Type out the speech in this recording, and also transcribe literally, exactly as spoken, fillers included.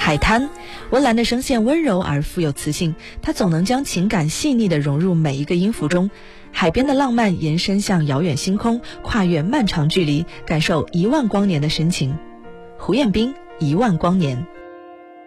海滩，温岚的声线温柔而富有磁性，她总能将情感细腻地融入每一个音符中。海边的浪漫延伸向遥远星空，跨越漫长距离，感受一万光年的深情。胡彦斌，一万光年。